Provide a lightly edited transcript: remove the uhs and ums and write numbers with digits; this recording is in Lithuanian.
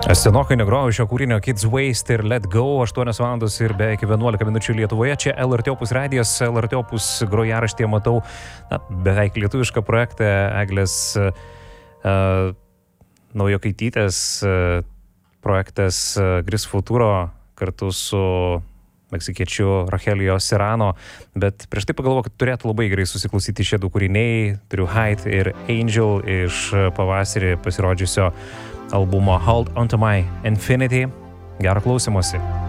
Senokai negrojau šio kūrinio Kids Waste ir Let Go, 8 valandos ir beveik 11 minučių Lietuvoje. Čia LRT Opus radijas, LRT Opus grojaraštyje matau beveik lietuvišką projektą Eglės Naujokaitytės projektas Gris Futuro kartu su meksikiečiu Rachelio Serrano, bet prieš tai pagalvoju, kad turėtų labai gerai susiklausyti šie du kūriniai. Turiu Hide ir Angel iš pavasarį pasirodžiusio albumo Hold Onto My Infinity. Gero klausymosi.